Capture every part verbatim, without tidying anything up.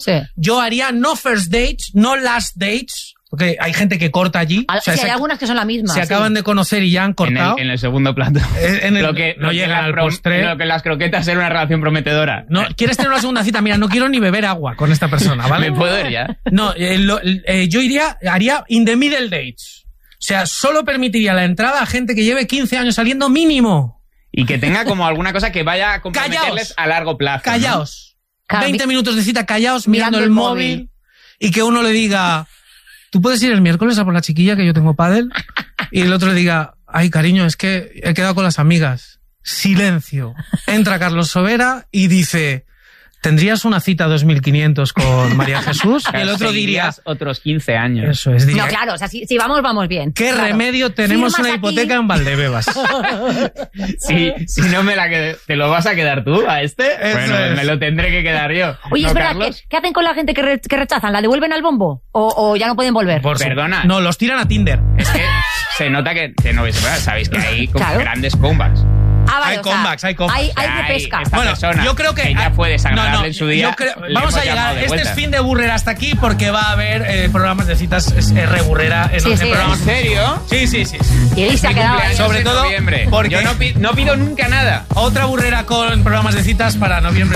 sí. yo haría no first dates, no last dates, porque hay gente que corta allí. Al, o sea, sí, se, hay algunas que son la misma. Se sí. acaban de conocer y ya han cortado. En el, en el segundo plato. En el, lo que, no lo llega que al pro, postre. Lo que las croquetas era una relación prometedora. No, ¿quieres tener una segunda cita? Mira, no quiero ni beber agua con esta persona, ¿vale? ¿Me puedo ir ya? No, eh, lo, eh, yo iría, haría in the middle dates. O sea, solo permitiría la entrada a gente que lleve quince años saliendo mínimo. Y que tenga como alguna cosa que vaya a comprometerles a largo plazo. Callaos. ¿No? veinte minutos de cita, callaos, mirando, Mirando el el móvil. móvil. Y que uno le diga, ¿tú puedes ir el miércoles a por la chiquilla que yo tengo pádel? Y el otro le diga, ay, cariño, es que he quedado con las amigas. Silencio. Entra Carlos Sobera y dice, ¿tendrías una cita dos mil quinientos con María Jesús? Y el otro diría... otros quince años. Eso es. Diría, no, claro, o sea, si, si vamos, vamos bien. ¿Qué claro. remedio? Tenemos Firmas una hipoteca aquí. en Valdebebas. si, si no me la qued- ¿te lo vas a quedar tú a este? Eso bueno, es. me lo tendré que quedar yo. Oye, ¿No, es verdad, ¿qué, Carlos? ¿qué hacen con la gente que, re, que rechazan? ¿La devuelven al bombo? ¿O, o ya no pueden volver? Por su- Perdona. No, los tiran a Tinder. Es que se nota que, que no veis, sabéis que hay como Claro. grandes comebacks. Ah, vale, Hay o sea, comebacks, hay comebacks. Hay, hay Hay de pesca. esta Bueno, persona yo creo que, que ya fue desagradable no, no, en su día, yo creo- le vamos hemos a llegar. llamado de Este vuelta. es fin de Burrera hasta aquí porque va a haber eh, programas de citas es, es re Burrera en Sí, once sí. programas. ¿En serio? Sí, sí, sí. sí. Y ahí se ha Mi quedado ahí. cumpleaños Sobre en todo noviembre. porque- Yo no, pi- no pido nunca nada. Otra Burrera con programas de citas para noviembre.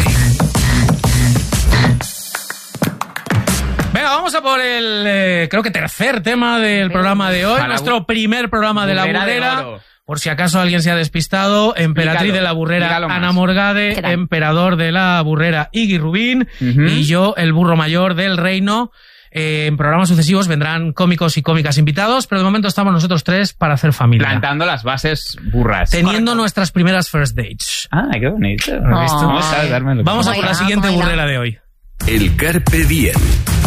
Venga, vamos a por el, eh, creo que tercer tema del programa de hoy. Para Nuestro bu- primer programa de la Burrera de Burrera. oro. Por si acaso alguien se ha despistado, emperatriz Dígalo, de la Burrera, dígalo más. Ana Morgade, ¿Qué tal? emperador de la Burrera, Iggy Rubín, Ujú. y yo, el burro mayor del reino. Eh, en programas sucesivos vendrán cómicos y cómicas invitados, pero de momento estamos nosotros tres para hacer familia. Plantando las bases burras. Teniendo nuestras primeras first dates. Ah, qué bonito. ¿Has visto? Vamos a dármelo. Vamos a ¿Cómo por la irá? siguiente ¿Cómo irá? Burrera de hoy. El Carpe Diem.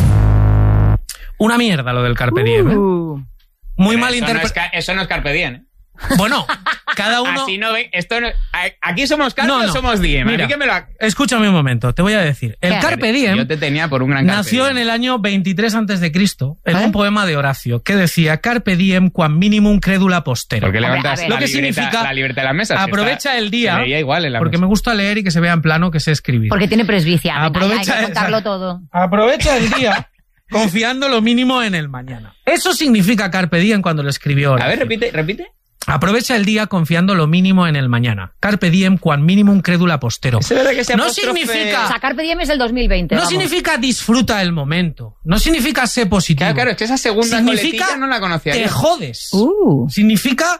Una mierda lo del Carpe Diem, ¿eh? Uh. Muy Pero mal eso no, es, interpretado. ca- eso no es Carpe Diem, ¿eh? Bueno, cada uno... Así no ve, esto no, a- aquí somos Carpe No, o no. somos Diem. Mira, A mí que me lo ha- escúchame un momento, te voy a decir. El ¿Qué? Carpe Diem Yo te tenía por un gran Carpe nació Diem. en el año veintitrés antes de Cristo, en ¿Eh? un poema de Horacio, que decía Carpe Diem quam minimum credula postero. ¿Por qué Hombre, levantas a ver. la, Lo que libreta, significa, la libreta de las mesas? Que aprovecha está- el día, se veía igual en la porque mesa. me gusta leer y que se vea en plano que sé escribir. Porque tiene presbicia. Venga, Aprovecha hay que contarlo esa- todo. Aprovecha el día confiando lo mínimo en el mañana. Eso significa Carpe Diem cuando lo escribió Horacio. A ver, repite, repite. Aprovecha el día confiando lo mínimo en el mañana. Carpe diem quam minimum credula postero. ¿Es verdad que ese No apóstrofe- significa- O sea, Carpe Diem es el dos mil veinte. No vamos. significa disfruta el momento. No significa sé positivo. Claro, claro, es que esa segunda Significa coletilla no la conocía te yo. jodes. Uh. Significa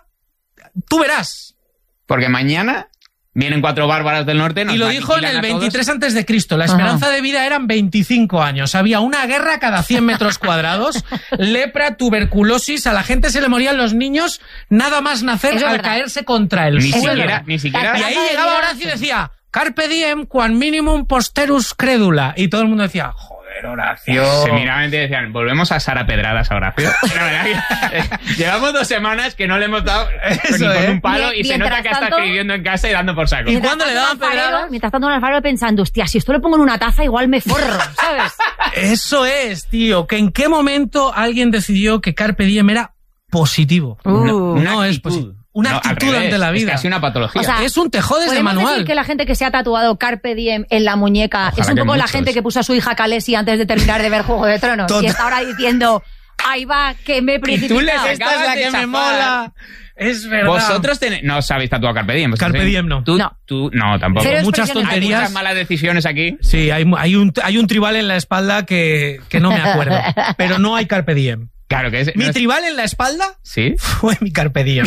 tú verás. Porque mañana vienen cuatro bárbaras del norte. Nos Y lo dijo en aniquilan el a todos. veintitrés antes de Cristo. La esperanza de vida eran veinticinco años. Había una guerra cada cien metros cuadrados. Lepra, tuberculosis. A la gente se le morían los niños nada más nacer Eso es al verdad. caerse contra el Ni suelo. siquiera, ni siquiera. Y ahí Esperanza de llegaba vida, Horacio y decía, Carpe diem quam minimum posterus credula. Y todo el mundo decía, joder, Horacio. Se miraban y decían, volvemos a Sara Pedradas ahora. La verdad que, eh, llevamos dos semanas que no le hemos dado Eso, ni con ¿eh? un palo Mie- y se mientras nota que está tanto- escribiendo en casa y dando por saco. ¿Y Mientras cuándo le tanto, daban un alfarero- pedradas? Mientras tanto, un alfarero pensando, hostia, si esto lo pongo en una taza, igual me forro, ¿sabes? Eso es, tío. Que en qué momento alguien decidió que Carpe diem era positivo. Uh. Una no es actitud. positivo. Una No, al actitud revés, ante la vida. Es casi una patología. O sea, es un te jodes de ¿Podemos manual. decir que la gente que se ha tatuado Carpe Diem en la muñeca Ojalá es un que poco la muchos. gente que puso a su hija Khaleesi antes de terminar de ver Juego de Tronos? Total. Y está ahora diciendo, ahí va, que me he precipitado. les Esta es acabas la de que me chafar. mola. Es verdad. Vosotros tenéis... No os habéis tatuado Carpe Diem. ¿vosotros Carpe sí? Diem no. ¿Tú? No. Tú, no, tampoco. Cero Muchas expresiones. Hay tonterías. muchas malas decisiones aquí. Sí, hay, hay, un, hay un tribal en la espalda que, que no me acuerdo. Pero no hay Carpe Diem. Claro que es... Mi no es- tribal en la espalda ¿Sí? fue mi Carpe Diem.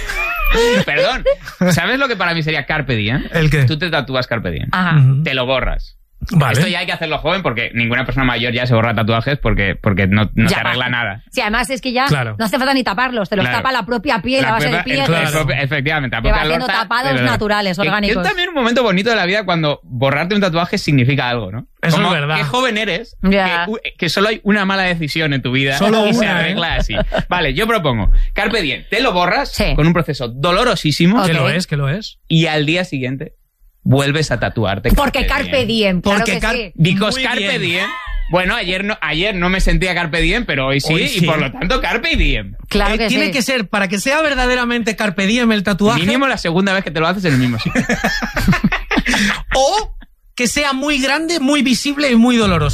Perdón. ¿Sabes lo que para mí sería Carpe Diem? ¿El qué? Tú te tatúas Carpe Diem. Ajá. Ujú. Te lo borras. Vale. Esto ya hay que hacerlo joven porque ninguna persona mayor ya se borra tatuajes porque, porque no, no Ya se arregla va. nada. Sí, además es que ya Claro. no hace falta ni taparlos, te los Claro. tapa la propia piel, la, La base propia- de piel. el- Claro. el propio- efectivamente. la Que va propia haciendo loza, tapados de verdad. naturales, Que- que orgánicos. es también un momento bonito de la vida cuando borrarte un tatuaje significa algo, ¿no? Eso Como es verdad. Qué joven eres, Ya. que, u- que solo hay una mala decisión en tu vida Solo y se una, arregla así. Vale, yo propongo, Carpe Diem, te lo borras Sí. con un proceso dolorosísimo Ok. Que lo es, que lo es. y al día siguiente vuelves a tatuarte. Porque Carpe Diem, claro Porque que Car- sí. Because Muy Carpe bien. Diem. Bueno, ayer no, ayer no me sentía Carpe Diem, pero hoy sí, Hoy y sí. por lo tanto Carpe Diem. Claro Eh, que tiene sí. que ser, para que sea verdaderamente Carpe Diem el tatuaje, Mínimo la segunda vez que te lo haces en el mismo sitio. o que sea muy grande, muy visible y muy doloroso.